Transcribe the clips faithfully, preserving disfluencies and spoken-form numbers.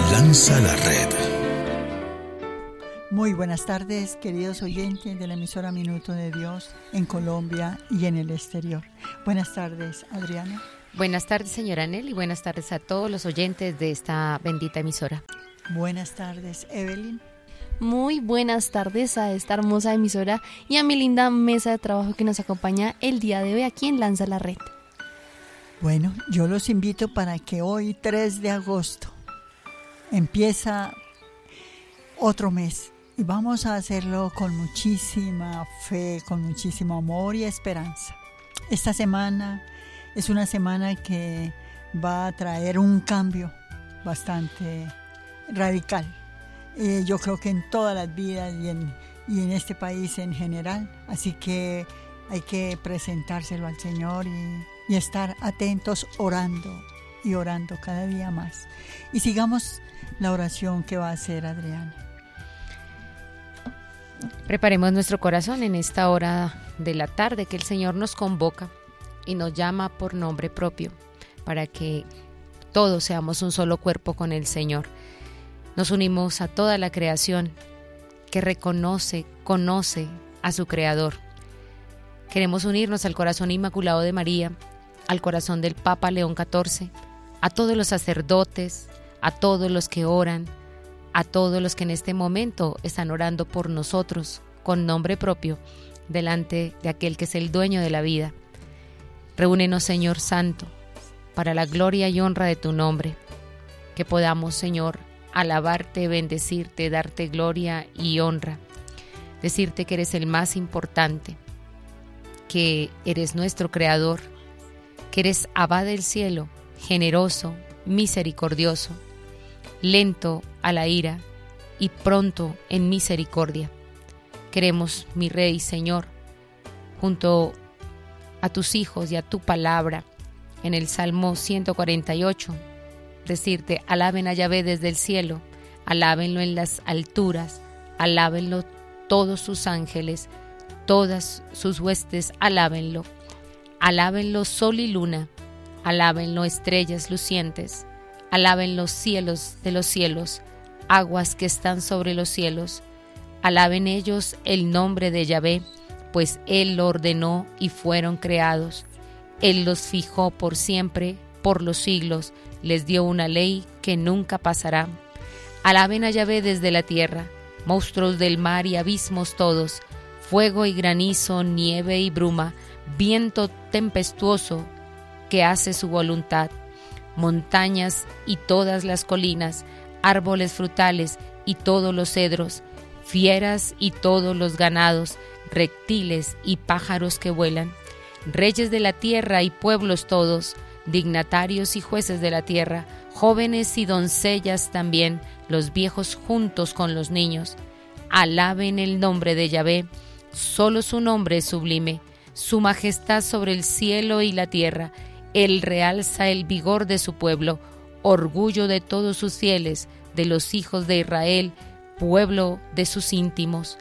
Lanza la red. Muy buenas tardes, queridos oyentes de la emisora Minuto de Dios en Colombia y en el exterior. Buenas tardes, Adriana. Buenas tardes, señora Nelly, y buenas tardes a todos los oyentes de esta bendita emisora. Buenas tardes, Evelyn. Muy buenas tardes a esta hermosa emisora y a mi linda mesa de trabajo que nos acompaña el día de hoy aquí en Lanza la Red. Bueno, yo los invito para que hoy, tres de agosto, empieza otro mes y vamos a hacerlo con muchísima fe, con muchísimo amor y esperanza. Esta semana es una semana que va a traer un cambio bastante radical. Eh, yo creo que en todas las vidas y en, y en este país en general. Así que hay que presentárselo al Señor y, y estar atentos orando y orando cada día más. Y sigamos la oración que va a hacer Adriana. Preparemos nuestro corazón en esta hora de la tarde que el Señor nos convoca y nos llama por nombre propio para que todos seamos un solo cuerpo con el Señor. Nos unimos a toda la creación que reconoce, conoce a su Creador. Queremos unirnos al corazón inmaculado de María, al corazón del Papa León catorce, a todos los sacerdotes, a todos los que oran, a todos los que en este momento están orando por nosotros con nombre propio delante de aquel que es el dueño de la vida. Reúnenos, Señor Santo, para la gloria y honra de tu nombre, que podamos, Señor, alabarte, bendecirte, darte gloria y honra, decirte que eres el más importante, que eres nuestro Creador, que eres Abba del cielo, generoso, misericordioso, lento a la ira y pronto en misericordia. Queremos, mi Rey, Señor, junto a tus hijos y a tu palabra, en el Salmo ciento cuarenta y ocho, decirte, alaben a Yahvé desde el cielo, alábenlo en las alturas, alábenlo todos sus ángeles, todas sus huestes, alábenlo, alábenlo sol y luna, alábenlo estrellas lucientes, alaben los cielos de los cielos, aguas que están sobre los cielos, alaben ellos el nombre de Yahvé, pues Él lo ordenó y fueron creados, Él los fijó por siempre, por los siglos, les dio una ley que nunca pasará. Alaben a Yahvé desde la tierra, monstruos del mar y abismos todos, fuego y granizo, nieve y bruma, viento tempestuoso que hace su voluntad, montañas y todas las colinas, árboles frutales y todos los cedros, fieras y todos los ganados, reptiles y pájaros que vuelan, reyes de la tierra y pueblos todos, dignatarios y jueces de la tierra, jóvenes y doncellas también, los viejos juntos con los niños. Alaben el nombre de Yahvé, solo su nombre es sublime, su majestad sobre el cielo y la tierra. Él realza el vigor de su pueblo, orgullo de todos sus fieles, de los hijos de Israel, pueblo de sus íntimos.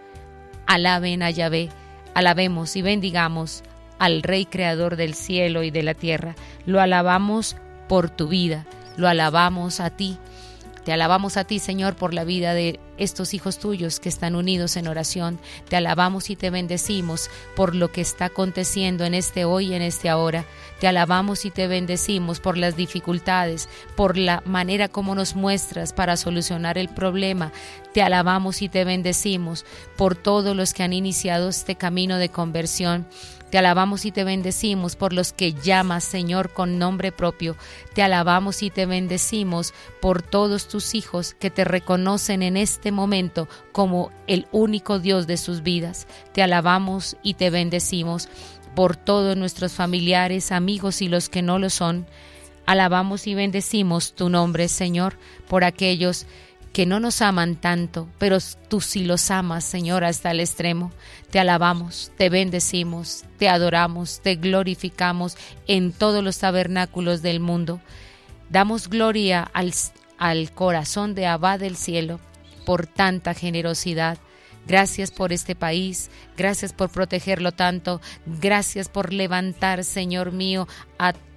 Alaben a Yahvé, alabemos y bendigamos al Rey Creador del cielo y de la tierra. Lo alabamos por tu vida, lo alabamos a ti. Te alabamos a ti, Señor, por la vida de estos hijos tuyos que están unidos en oración. Te alabamos y te bendecimos por lo que está aconteciendo en este hoy y en este ahora. Te alabamos y te bendecimos por las dificultades, por la manera como nos muestras para solucionar el problema. Te alabamos y te bendecimos por todos los que han iniciado este camino de conversión. Te alabamos y te bendecimos por los que llamas, Señor, con nombre propio. Te alabamos y te bendecimos por todos tus hijos que te reconocen en este momento como el único Dios de sus vidas. Te alabamos y te bendecimos por todos nuestros familiares, amigos y los que no lo son. Alabamos y bendecimos tu nombre, Señor, por aquellos que no nos aman tanto, pero tú sí los amas, Señor, hasta el extremo. Te alabamos, te bendecimos, te adoramos, te glorificamos en todos los tabernáculos del mundo. Damos gloria al, al corazón de Abba del cielo por tanta generosidad. Gracias por este país, gracias por protegerlo tanto, gracias por levantar, Señor mío, a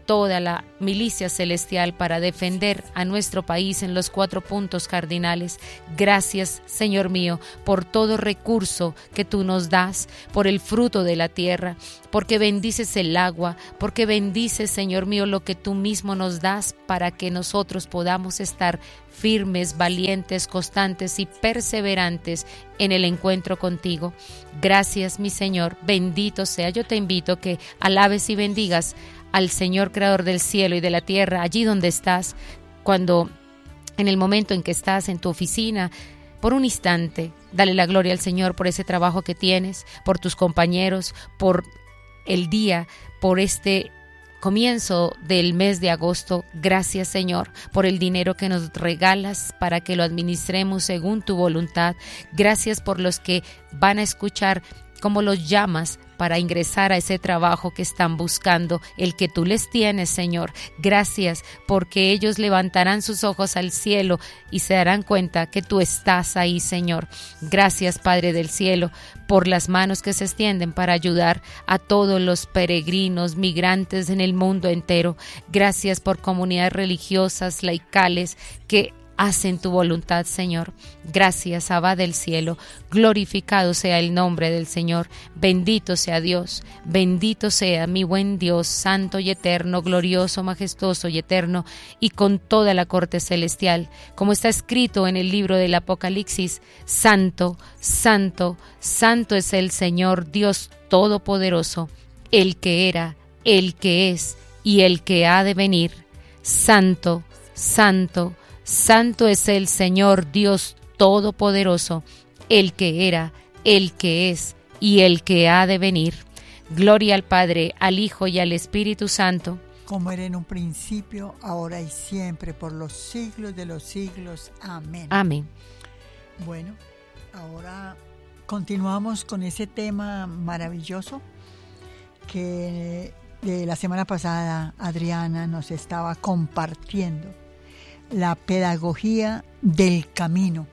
toda la milicia celestial para defender a nuestro país en los cuatro puntos cardinales. Gracias, Señor mío, por todo recurso que tú nos das, por el fruto de la tierra, porque bendices el agua, porque bendices, Señor mío, lo que tú mismo nos das para que nosotros podamos estar firmes, valientes, constantes y perseverantes en el encuentro contigo. Gracias, mi Señor, bendito sea. Yo te invito que alabes y bendigas al Señor creador del cielo y de la tierra, allí donde estás, cuando en el momento en que estás en tu oficina, por un instante, dale la gloria al Señor por ese trabajo que tienes, por tus compañeros, por el día, por este comienzo del mes de agosto. Gracias, Señor, por el dinero que nos regalas para que lo administremos según tu voluntad. Gracias por los que van a escuchar cómo los llamas para ingresar a ese trabajo que están buscando, el que tú les tienes, Señor. Gracias, porque ellos levantarán sus ojos al cielo y se darán cuenta que tú estás ahí, Señor. Gracias, Padre del cielo, por las manos que se extienden para ayudar a todos los peregrinos, migrantes en el mundo entero. Gracias por comunidades religiosas, laicales, que hacen tu voluntad, Señor. Gracias, Abba del cielo. Glorificado sea el nombre del Señor. Bendito sea Dios. Bendito sea mi buen Dios, santo y eterno, glorioso, majestuoso y eterno, y con toda la corte celestial. Como está escrito en el libro del Apocalipsis, santo, santo, santo es el Señor Dios Todopoderoso, el que era, el que es y el que ha de venir. Santo, santo, santo es el Señor Dios Todopoderoso, el que era, el que es y el que ha de venir. Gloria al Padre, al Hijo y al Espíritu Santo, como era en un principio, ahora y siempre, por los siglos de los siglos. Amén. Amén. Bueno, ahora continuamos con ese tema maravilloso que de la semana pasada Adriana nos estaba compartiendo. La pedagogía del camino.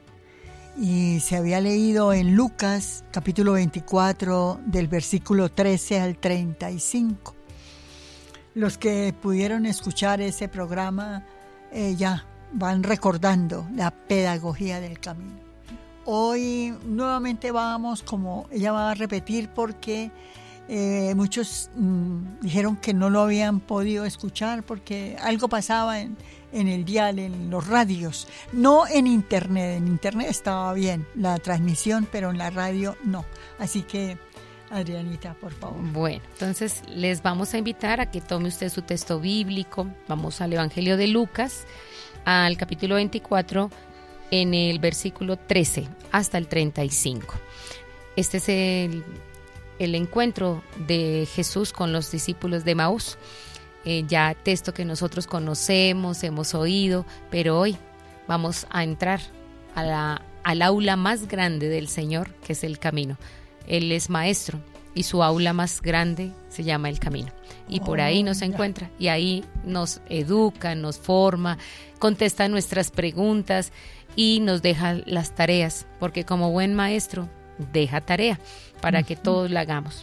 Y se había leído en Lucas, capítulo veinticuatro, del versículo trece al treinta y cinco. Los que pudieron escuchar ese programa eh, ya van recordando la pedagogía del camino. Hoy nuevamente vamos, como ella va a repetir, porque Eh, muchos mm, dijeron que no lo habían podido escuchar porque algo pasaba en, en el dial, en los radios, no en internet. En internet estaba bien la transmisión, pero en la radio no. Así que, Adrianita, por favor. Bueno, entonces les vamos a invitar a que tome usted su texto bíblico. Vamos al Evangelio de Lucas, al capítulo veinticuatro, en el versículo trece hasta el treinta y cinco. Este es el el encuentro de Jesús con los discípulos de Emaús, eh, ya texto que nosotros conocemos, hemos oído, pero hoy vamos a entrar a la, al aula más grande del Señor, que es el camino. Él es maestro y su aula más grande se llama el camino. Y por ahí nos encuentra, y ahí nos educa, nos forma, contesta nuestras preguntas y nos deja las tareas, porque como buen maestro deja tarea para que todos la hagamos.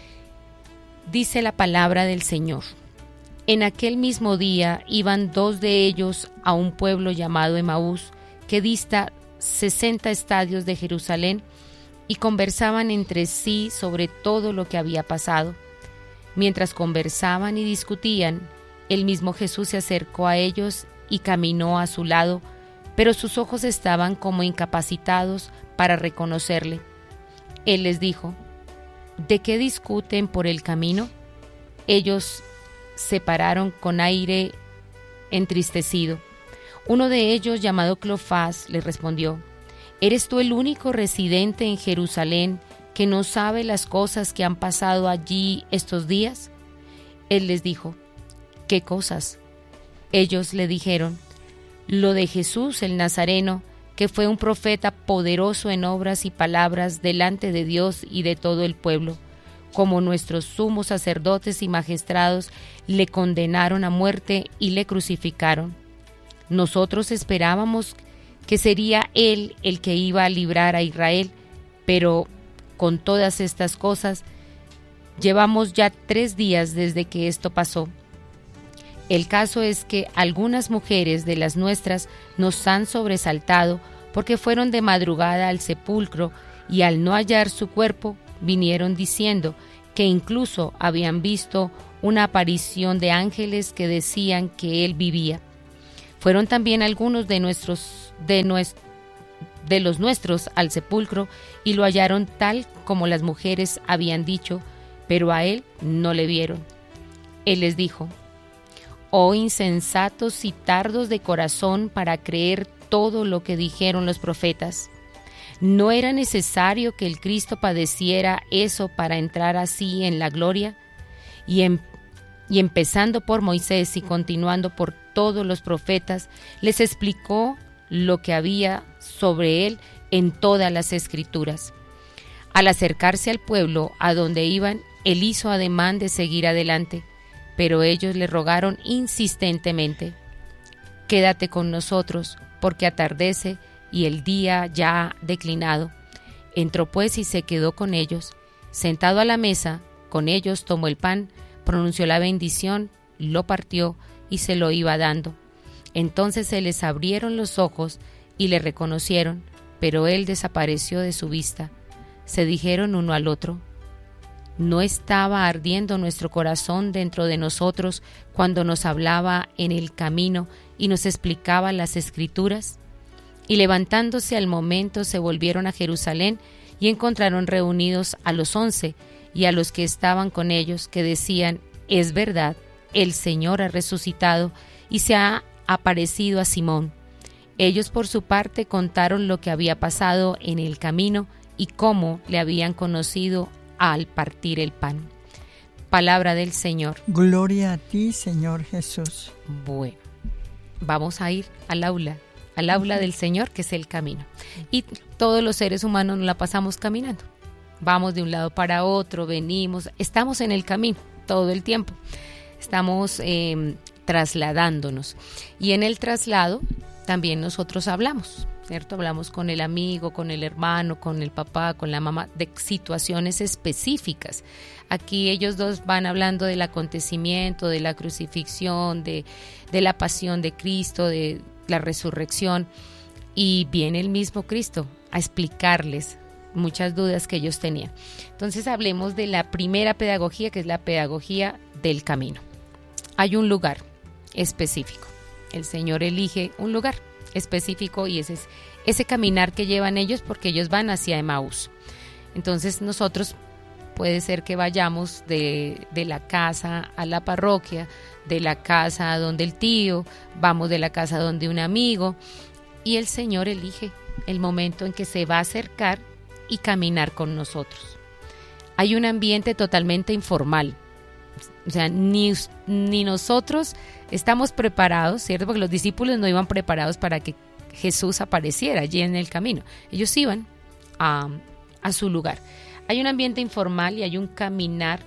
Dice la palabra del Señor: en aquel mismo día iban dos de ellos a un pueblo llamado Emaús, que dista sesenta estadios de Jerusalén, y conversaban entre sí sobre todo lo que había pasado. Mientras conversaban y discutían, el mismo Jesús se acercó a ellos y caminó a su lado, pero sus ojos estaban como incapacitados para reconocerle. Él les dijo: ¿de qué discuten por el camino? Ellos se pararon con aire entristecido. Uno de ellos, llamado Cleofás, le respondió: ¿eres tú el único residente en Jerusalén que no sabe las cosas que han pasado allí estos días? Él les dijo: ¿qué cosas? Ellos le dijeron: lo de Jesús el Nazareno, que fue un profeta poderoso en obras y palabras delante de Dios y de todo el pueblo. Como nuestros sumos sacerdotes y magistrados le condenaron a muerte y le crucificaron. Nosotros esperábamos que sería él el que iba a librar a Israel, pero con todas estas cosas llevamos ya tres días desde que esto pasó. El caso es que algunas mujeres de las nuestras nos han sobresaltado porque fueron de madrugada al sepulcro y al no hallar su cuerpo vinieron diciendo que incluso habían visto una aparición de ángeles que decían que él vivía. Fueron también algunos de nuestros de, nues, de los nuestros al sepulcro y lo hallaron tal como las mujeres habían dicho, pero a él no le vieron. Él les dijo: oh insensatos y tardos de corazón para creer todo lo que dijeron los profetas. ¿No era necesario que el Cristo padeciera eso para entrar así en la gloria? Y, en, y empezando por Moisés y continuando por todos los profetas, les explicó lo que había sobre él en todas las Escrituras. Al acercarse al pueblo a donde iban, él hizo ademán de seguir adelante, pero ellos le rogaron insistentemente: quédate con nosotros, porque atardece y el día ya ha declinado. Entró pues y se quedó con ellos. Sentado a la mesa, con ellos tomó el pan, pronunció la bendición, lo partió y se lo iba dando. Entonces se les abrieron los ojos y le reconocieron, pero él desapareció de su vista. Se dijeron uno al otro: ¿no estaba ardiendo nuestro corazón dentro de nosotros cuando nos hablaba en el camino y nos explicaba las Escrituras? Y levantándose al momento se volvieron a Jerusalén y encontraron reunidos a los once y a los que estaban con ellos, que decían: es verdad, el Señor ha resucitado y se ha aparecido a Simón. Ellos por su parte contaron lo que había pasado en el camino y cómo le habían conocido al partir el pan. Palabra del Señor. Gloria a ti, Señor Jesús. Bueno, vamos a ir al aula, al aula del Señor, que es el camino. Y todos los seres humanos nos la pasamos caminando. Vamos de un lado para otro, venimos, estamos en el camino todo el tiempo. Estamos eh, trasladándonos. Y en el traslado también nosotros hablamos, ¿cierto? Hablamos con el amigo, con el hermano, con el papá, con la mamá, de situaciones específicas. Aquí ellos dos van hablando del acontecimiento, de la crucifixión, de, de la pasión de Cristo, de la resurrección, y viene el mismo Cristo a explicarles muchas dudas que ellos tenían. Entonces hablemos de la primera pedagogía, que es la pedagogía del camino. Hay un lugar específico. El Señor elige un lugar específico y ese es ese caminar que llevan ellos, porque ellos van hacia Emaús. Entonces nosotros puede ser que vayamos de, de la casa a la parroquia, de la casa a donde el tío, vamos de la casa a donde un amigo, y el Señor elige el momento en que se va a acercar y caminar con nosotros. Hay un ambiente totalmente informal, o sea, ni, ni nosotros estamos preparados, ¿cierto? Porque los discípulos no iban preparados para que Jesús apareciera allí en el camino. Ellos iban a, a su lugar. Hay un ambiente informal y hay un caminar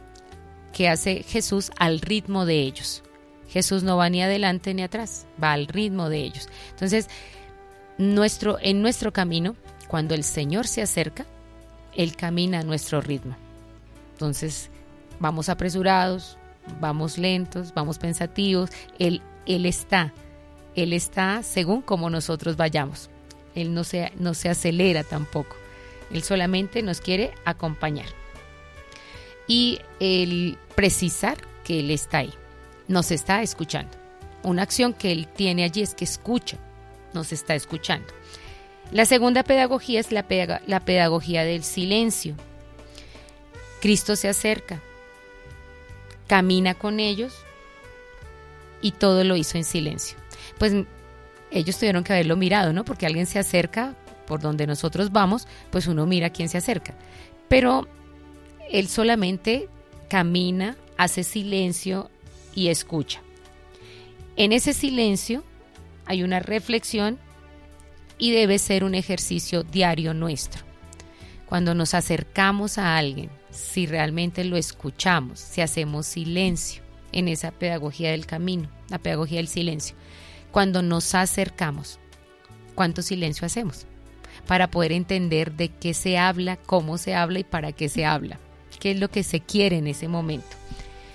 que hace Jesús al ritmo de ellos. Jesús no va ni adelante ni atrás, va al ritmo de ellos. Entonces, nuestro, en nuestro camino, cuando el Señor se acerca, Él camina a nuestro ritmo. Entonces, vamos apresurados, vamos lentos, vamos pensativos. Él, él está, Él está según como nosotros vayamos. Él no se, no se acelera tampoco. Él solamente nos quiere acompañar. Y el precisar que Él está ahí, nos está escuchando. Una acción que Él tiene allí es que escucha, nos está escuchando. La segunda pedagogía es la, pega, la pedagogía del silencio. Cristo se acerca, camina con ellos y todo lo hizo en silencio. Pues ellos tuvieron que haberlo mirado, ¿no? Porque alguien se acerca por donde nosotros vamos, pues uno mira quién se acerca. Pero Él solamente camina, hace silencio y escucha. En ese silencio hay una reflexión y debe ser un ejercicio diario nuestro. Cuando nos acercamos a alguien, si realmente lo escuchamos, si hacemos silencio en esa pedagogía del camino, la pedagogía del silencio, cuando nos acercamos, ¿cuánto silencio hacemos? Para poder entender de qué se habla, cómo se habla y para qué se habla, qué es lo que se quiere en ese momento.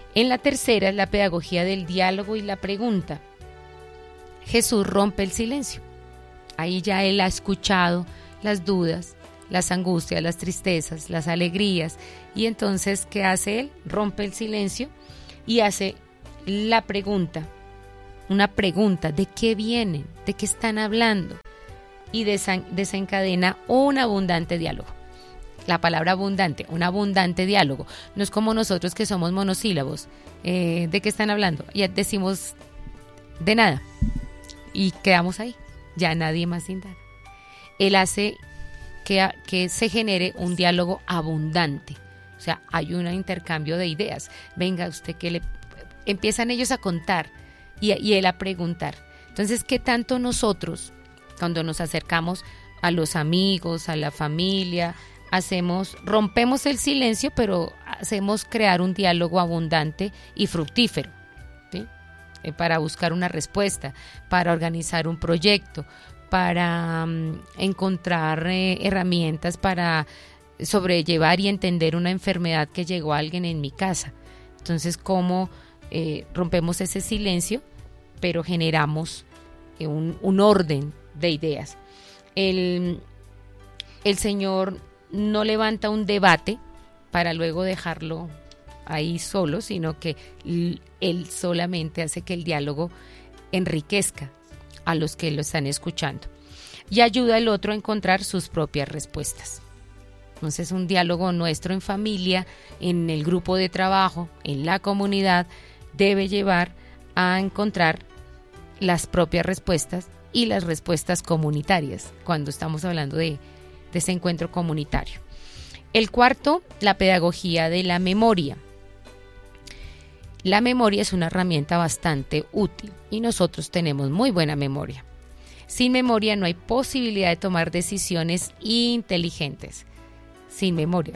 En la tercera es la pedagogía del diálogo y la pregunta. Jesús rompe el silencio. Ahí ya él ha escuchado las dudas, las angustias, las tristezas, las alegrías. Y entonces, ¿qué hace él? Rompe el silencio y hace la pregunta. Una pregunta, ¿de qué vienen? ¿De qué están hablando? Y desencadena un abundante diálogo. La palabra abundante, un abundante diálogo. No es como nosotros que somos monosílabos. Eh, ¿De qué están hablando? Ya decimos de nada. Y quedamos ahí. Ya nadie más indaga. Él hace que, que se genere un diálogo abundante. O sea, hay un intercambio de ideas. Venga, usted que le... Empiezan ellos a contar y, y él a preguntar. Entonces, ¿qué tanto nosotros, cuando nos acercamos a los amigos, a la familia, hacemos, rompemos el silencio, pero hacemos crear un diálogo abundante y fructífero, ¿sí? Eh, para buscar una respuesta, para organizar un proyecto, para um, encontrar eh, herramientas para sobrellevar y entender una enfermedad que llegó a alguien en mi casa. Entonces, ¿cómo eh, rompemos ese silencio, pero generamos eh, un, un orden de ideas? El, el Señor no levanta un debate para luego dejarlo ahí solo, sino que Él solamente hace que el diálogo enriquezca a los que lo están escuchando y ayuda al otro a encontrar sus propias respuestas. Entonces, un diálogo nuestro en familia, en el grupo de trabajo, en la comunidad, debe llevar a encontrar las propias respuestas y las respuestas comunitarias cuando estamos hablando de, de ese encuentro comunitario. El cuarto, la pedagogía de la memoria. La memoria es una herramienta bastante útil y nosotros tenemos muy buena memoria. Sin memoria no hay posibilidad de tomar decisiones inteligentes. Sin memoria.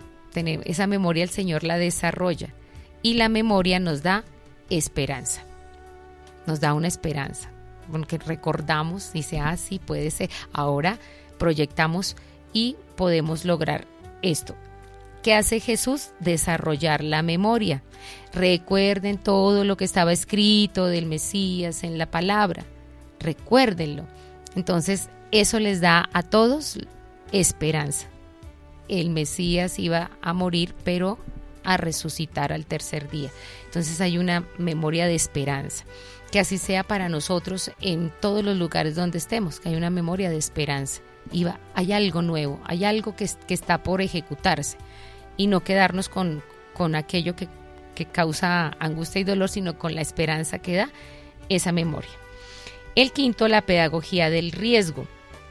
Esa memoria el Señor la desarrolla y la memoria nos da esperanza. Nos da una esperanza. Porque recordamos, dice, ah, sí, puede ser. Ahora proyectamos y podemos lograr esto. ¿Qué hace Jesús? Desarrollar la memoria. Recuerden todo lo que estaba escrito del Mesías en la palabra. Recuérdenlo. Entonces, eso les da a todos esperanza. El Mesías iba a morir, pero a resucitar al tercer día. Entonces, hay una memoria de esperanza. Que así sea para nosotros en todos los lugares donde estemos, que hay una memoria de esperanza. Y va, hay algo nuevo, hay algo que, que está por ejecutarse. Y no quedarnos con, con aquello que, que causa angustia y dolor, sino con la esperanza que da esa memoria. El quinto, la pedagogía del riesgo,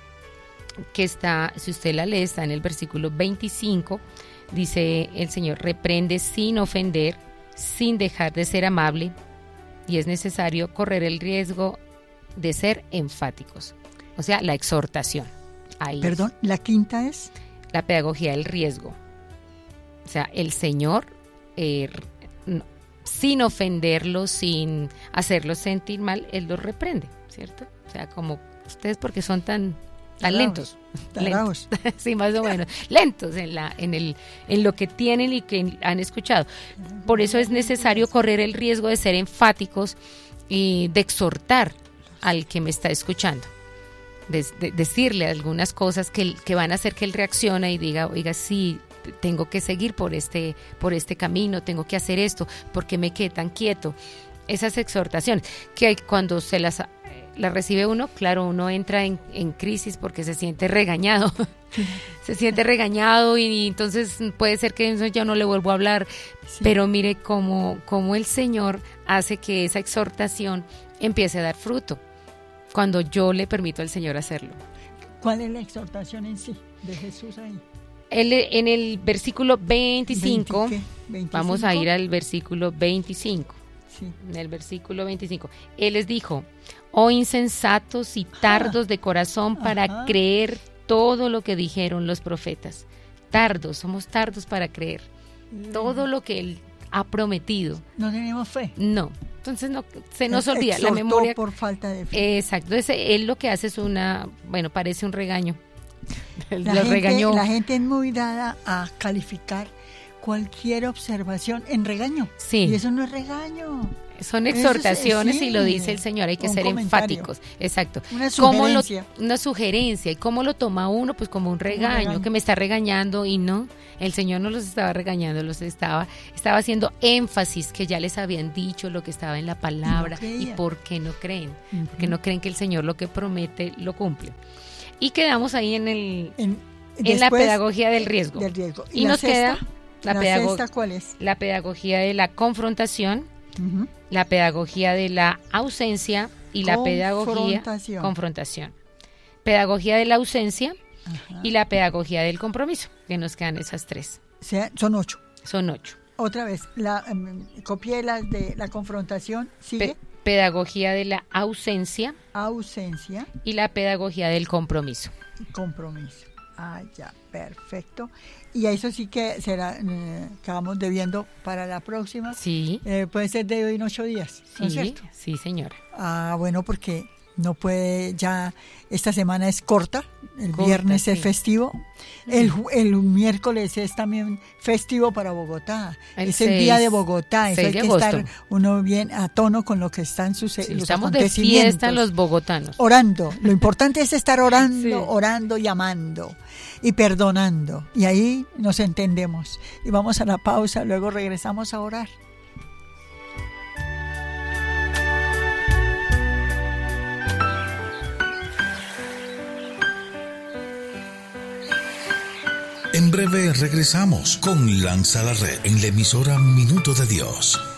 que está, si usted la lee, está en el versículo veinticinco, dice el Señor, reprende sin ofender, sin dejar de ser amable, y es necesario correr el riesgo de ser enfáticos. O sea, la exhortación. Ahí Perdón, es. ¿la quinta es? La pedagogía del riesgo. O sea, el Señor, eh, no, sin ofenderlos, sin hacerlos sentir mal, Él los reprende, ¿cierto? O sea, como ustedes porque son tan, tan lentos. lentos. Sí, más o menos. Lentos en, la, en, el, en lo que tienen y que han escuchado. Por eso es necesario correr el riesgo de ser enfáticos y de exhortar al que me está escuchando. De, de, decirle algunas cosas que, que van a hacer que él reaccione y diga, oiga, sí, tengo que seguir por este, por este camino, tengo que hacer esto, porque me quedé tan quieto. Esas exhortaciones que cuando se las, las recibe uno, claro, uno entra en, en crisis porque se siente regañado, se siente regañado y, y entonces puede ser que ya no le vuelvo a hablar, sí. Pero mire cómo, cómo el Señor hace que esa exhortación empiece a dar fruto. Cuando yo le permito al Señor hacerlo. ¿Cuál es la exhortación en sí de Jesús ahí? Él, en el versículo veinticinco, ¿veinte, veinticinco? Vamos a ir al versículo veinticinco. Sí. En el versículo veinticinco. Él les dijo, oh insensatos y tardos de corazón para Ajá. creer todo lo que dijeron los profetas. Tardos, somos tardos para creer. Mm. Todo lo que Él ha prometido. ¿No tenemos fe? No. Entonces no, se nos Él olvida la memoria por falta de fe. Exacto. Entonces él lo que hace es una, bueno, parece un regaño. La gente, la gente es muy dada a calificar cualquier observación en regaño. Sí. Y eso no es regaño. Son exhortaciones, sí, y lo dice el Señor, hay que ser comentario. enfáticos. Exacto. Una ¿Cómo lo, sugerencia. una sugerencia. ¿Y cómo lo toma uno? Pues como un regaño, regaño. que me está regañando, y no, el Señor no los estaba regañando, los estaba, estaba haciendo énfasis, que ya les habían dicho lo que estaba en la palabra, Y no y creían. por qué no creen, Ujú. porque no creen que el Señor lo que promete lo cumple. Y quedamos ahí en el En, en la después pedagogía del riesgo. del riesgo. Y la nos sexta? queda la, ¿La pedago- sexta cuál es? la pedagogía de la confrontación, Ujú. la pedagogía de la ausencia y la pedagogía Confrontación. confrontación. Pedagogía de la ausencia Ajá. y la pedagogía del compromiso, que nos quedan esas tres. O sea, son ocho. Son ocho. Otra vez, la um, copié las de la confrontación, sigue, Pe- pedagogía de la ausencia ausencia y la pedagogía del compromiso. y compromiso. Ah, ya, perfecto. Y a eso sí que será, eh, quedamos debiendo para la próxima. Sí, Eh, puede ser de hoy en ocho días, ¿no es sí, cierto? sí, señora. Ah, bueno, porque no puede, ya esta semana es corta, el Corta, viernes es sí. festivo, el, ju- el miércoles es también festivo para Bogotá, El es el día seis- de Bogotá, eso hay seis de que agosto. estar uno bien a tono con lo que están sucediendo, Sí, los estamos de acontecimientos. fiesta los bogotanos. Orando, lo importante es estar orando, Sí. orando y amando y perdonando, y ahí nos entendemos. Y vamos a la pausa, luego regresamos a orar. En breve regresamos con Lanza la Red en la emisora Minuto de Dios.